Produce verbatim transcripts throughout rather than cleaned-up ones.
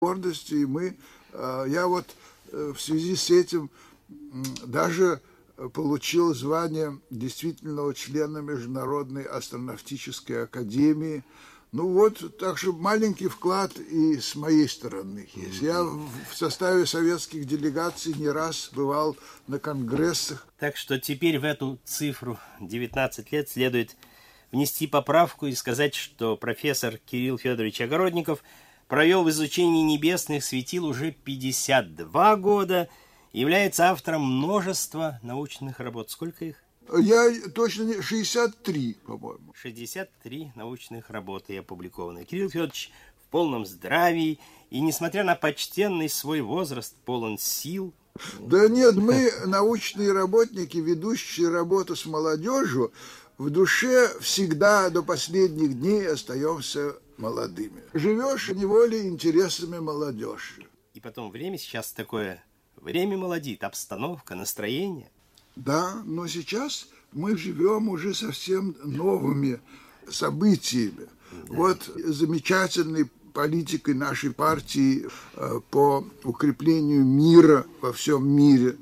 гордости, и мы, я вот в связи с этим даже получил звание действительного члена Международной астронавтической академии. Ну вот, так что маленький вклад и с моей стороны есть. Я в составе советских делегаций не раз бывал на конгрессах. Так что теперь в эту цифру девятнадцать лет следует внести поправку и сказать, что профессор Кирилл Федорович Огородников провел в изучении небесных светил уже пятьдесят два года и является автором множества научных работ. Сколько их? Я точно не... шестьдесят три, по-моему. шестьдесят три научных работы опубликованы. Кирилл Федорович в полном здравии и, несмотря на почтенный свой возраст, полон сил. Да нет, мы, научные работники, ведущие работу с молодежью, в душе всегда до последних дней остаемся молодыми. Живешь неволей интересами молодежи. И потом время сейчас такое, время молодит, обстановка, настроение. Да, но сейчас мы живем уже совсем новыми событиями. Да. Вот замечательной политикой нашей партии э, по укреплению мира во всем мире.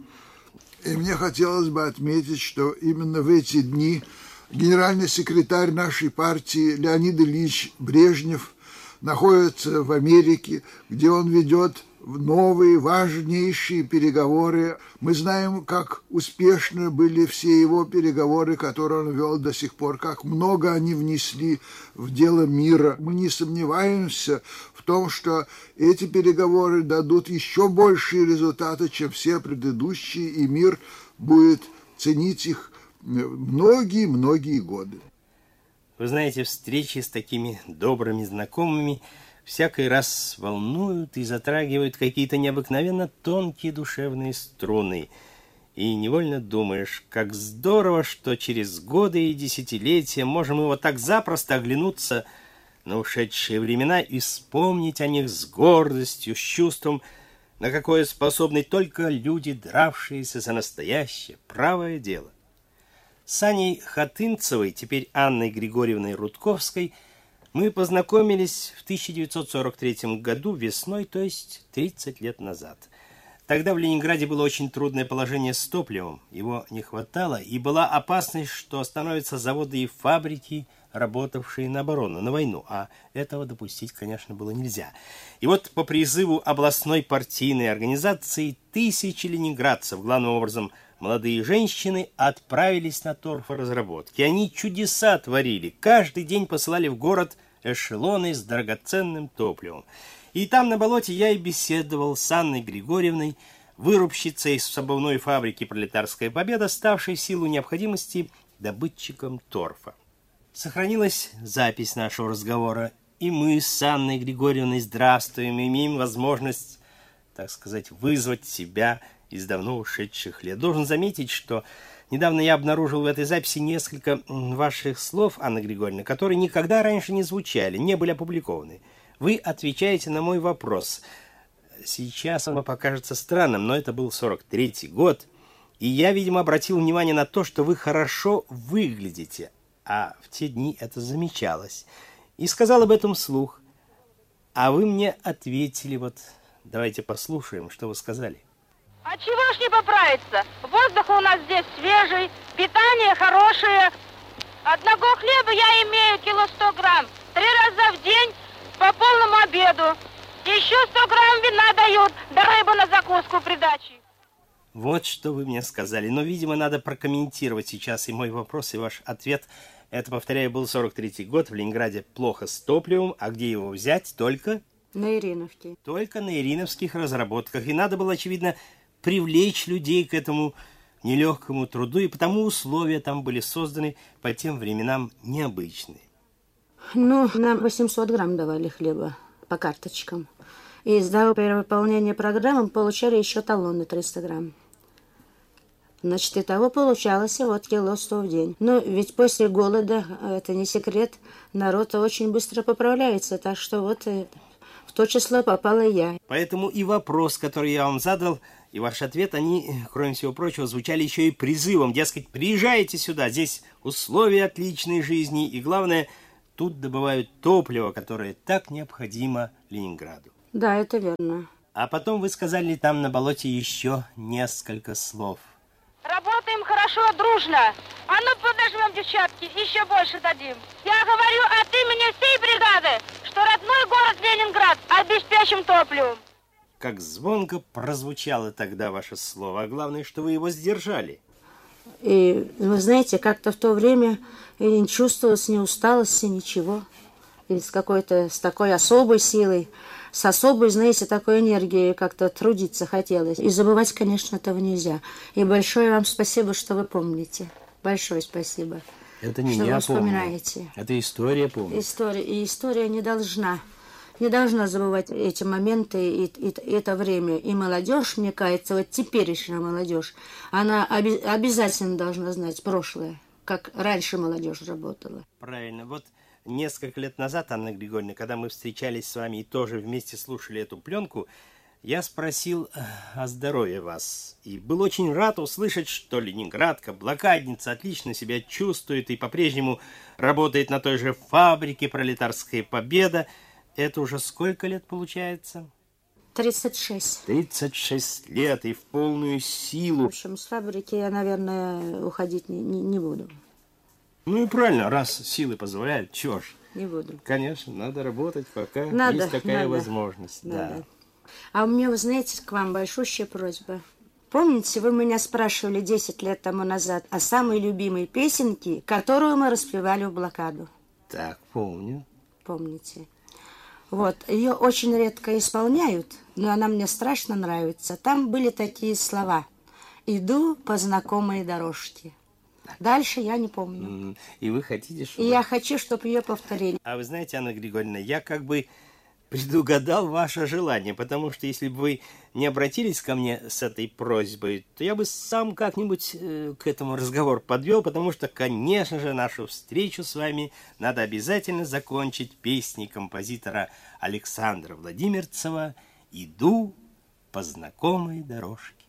И мне хотелось бы отметить, что именно в эти дни генеральный секретарь нашей партии Леонид Ильич Брежнев находится в Америке, где он ведет новые важнейшие переговоры. Мы знаем, как успешны были все его переговоры, которые он вел до сих пор, как много они внесли в дело мира. Мы не сомневаемся в том, что эти переговоры дадут еще большие результаты, чем все предыдущие, и мир будет ценить их многие-многие годы. Вы знаете, встречи с такими добрыми знакомыми всякий раз волнуют и затрагивают какие-то необыкновенно тонкие душевные струны. И невольно думаешь, как здорово, что через годы и десятилетия можем мы вот так запросто оглянуться на ушедшие времена и вспомнить о них с гордостью, с чувством, на какое способны только люди, дравшиеся за настоящее, правое дело. С Аней Хатынцевой, теперь Анной Григорьевной Рудковской, мы познакомились в тысяча девятьсот сорок третьем году весной, то есть тридцать лет назад. Тогда в Ленинграде было очень трудное положение с топливом, его не хватало, и была опасность, что остановятся заводы и фабрики, работавшие на оборону, на войну, а этого допустить, конечно, было нельзя. И вот по призыву областной партийной организации тысячи ленинградцев, главным образом молодые женщины, отправились на торфоразработки. Они чудеса творили. Каждый день посылали в город эшелоны с драгоценным топливом. И там на болоте я и беседовал с Анной Григорьевной, вырубщицей из обувной фабрики «Пролетарская победа», ставшей в силу необходимости добытчиком торфа. Сохранилась запись нашего разговора, и мы с Анной Григорьевной здравствуем, имеем возможность, так сказать, вызвать себя из давно ушедших лет. Должен заметить, что недавно я обнаружил в этой записи несколько ваших слов, Анна Григорьевна, которые никогда раньше не звучали, не были опубликованы. Вы отвечаете на мой вопрос. Сейчас он покажется странным, но это был сорок третий год, и я, видимо, обратил внимание на то, что вы хорошо выглядите, а в те дни это замечалось, и сказал об этом вслух. А вы мне ответили, вот давайте послушаем, что вы сказали. А чего ж не поправиться? Воздух у нас здесь свежий, питание хорошее. Одного хлеба я имею кило сто грамм. Три раза в день по полному обеду. Еще сто грамм вина дают, да рыбу на закуску придачи. Вот что вы мне сказали. Но, видимо, надо прокомментировать сейчас и мой вопрос, и ваш ответ. Это, повторяю, был сорок третий год. В Ленинграде плохо с топливом. А где его взять? Только... На Ириновке. Только на ириновских разработках. И надо было, очевидно, привлечь людей к этому нелегкому труду, и потому условия там были созданы по тем временам необычные. Ну, нам восемьсот грамм давали хлеба по карточкам. И за выполнение программы получали еще талон на триста грамм. Значит, и того получалось вот кило сто в день. Но ведь после голода, это не секрет, народ очень быстро поправляется, так что вот в то число попала я. Поэтому и вопрос, который я вам задал, и ваш ответ, они, кроме всего прочего, звучали еще и призывом. Дескать, приезжайте сюда, здесь условия отличной жизни, и главное, тут добывают топливо, которое так необходимо Ленинграду. Да, это верно. А потом вы сказали там на болоте еще несколько слов. Работаем хорошо, дружно. А ну подожмем, девчатки, еще больше дадим. Я говорю от имени всей бригады, что родной город Ленинград обеспечим топливом. Как звонко прозвучало тогда ваше слово, а главное, что вы его сдержали. И вы знаете, как-то в то время и не чувствовалось ни усталости, ничего. И с какой-то, с такой особой силой, с особой, знаете, такой энергией как-то трудиться хотелось. И забывать, конечно, этого нельзя. И большое вам спасибо, что вы помните. Большое спасибо. Это не что я вы вспоминаете. помню. Это история помнит. История. И история не должна, не должна забывать эти моменты и, и, и это время. И молодежь, мне кажется, вот теперешняя молодежь, она оби обязательно должна знать прошлое, как раньше молодежь работала. Правильно. Вот несколько лет назад, Анна Григорьевна, когда мы встречались с вами и тоже вместе слушали эту пленку, я спросил о здоровье вас. И был очень рад услышать, что ленинградка, блокадница, отлично себя чувствует и по-прежнему работает на той же фабрике «Пролетарская победа». Это уже сколько лет получается? тридцать шесть. тридцать шесть лет и в полную силу. В общем, с фабрики я, наверное, уходить не, не, не буду. Ну и правильно, раз силы позволяют, чего ж. Не буду. Конечно, надо работать, пока Надо, есть такая надо, возможность. надо. Да. А у меня, вы знаете, к вам большущая просьба. Помните, вы меня спрашивали десять лет тому назад о самой любимой песенке, которую мы распевали в блокаду? Так, помню. Помните. Вот, ее очень редко исполняют, но она мне страшно нравится. Там были такие слова: «Иду по знакомой дорожке». Дальше я не помню. И вы хотите, чтобы... И я хочу, чтобы ее повторили. А вы знаете, Анна Григорьевна, я как бы предугадал ваше желание, потому что если бы вы не обратились ко мне с этой просьбой, то я бы сам как-нибудь э, к этому разговор подвел, потому что, конечно же, нашу встречу с вами надо обязательно закончить песней композитора Александра Владимирцева «Иду по знакомой дорожке».